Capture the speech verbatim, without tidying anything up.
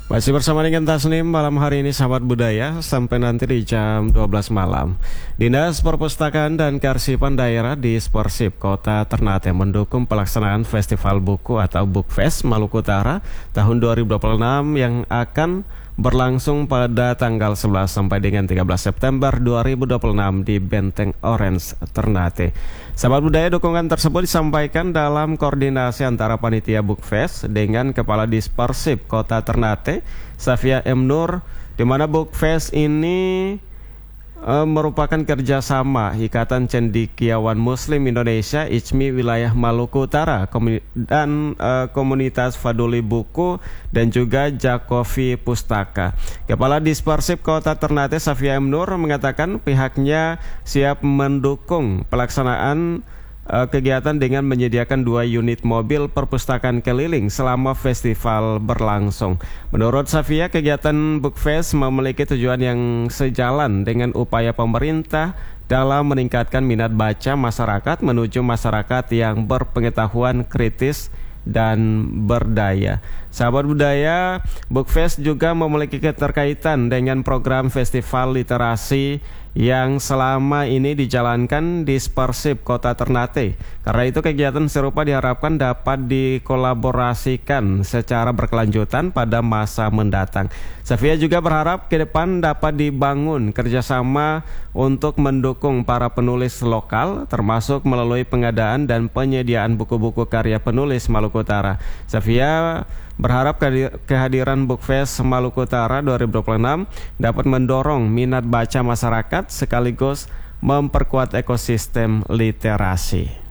Masih bersama dengan Tasnim malam hari ini sahabat budaya sampai nanti di jam dua belas malam. Dinas Perpustakaan dan Kearsipan Daerah di Sporsip Kota Ternate mendukung pelaksanaan Festival Buku atau Bookfest Maluku Utara tahun dua ribu dua puluh enam yang akan berlangsung pada tanggal sebelas sampai dengan tiga belas September dua ribu dua puluh enam di Benteng Orange Ternate. Sahabat budaya, dukungan tersebut disampaikan dalam koordinasi antara panitia Bookfest dengan Kepala Dispersip Kota Ternate, Safia M. Nur, di mana Bookfest ini e, merupakan kerjasama Ikatan Cendekiawan Muslim Indonesia I C M I Wilayah Maluku Utara dan e, Komunitas Faduli Buku dan juga Jakovi Pustaka. Kepala Dispersip Kota Ternate Safia M. Nur mengatakan pihaknya siap mendukung pelaksanaan kegiatan dengan menyediakan dua unit mobil perpustakaan keliling selama festival berlangsung. Menurut Safia, kegiatan Bookfest memiliki tujuan yang sejalan dengan upaya pemerintah dalam meningkatkan minat baca masyarakat menuju masyarakat yang berpengetahuan kritis dan berdaya. Sahabat budaya, Bookfest juga memiliki keterkaitan dengan program festival literasi yang selama ini dijalankan di Sporsip Kota Ternate. Karena itu kegiatan serupa diharapkan dapat dikolaborasikan secara berkelanjutan pada masa mendatang. Safia juga berharap ke depan dapat dibangun kerjasama untuk mendukung para penulis lokal, termasuk melalui pengadaan dan penyediaan buku-buku karya penulis Maluku Utara. Safia berharap kehadiran Bookfest Maluku Utara dua ribu dua puluh enam dapat mendorong minat baca masyarakat sekaligus memperkuat ekosistem literasi.